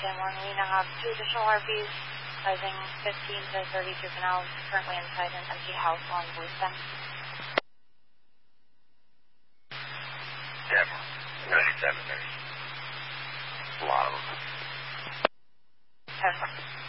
1. We now have 2 additional RVs, sizing 15 to 32 canals, currently inside an empty house on Bluestem. Demo. 97, there's a lot of them. 10.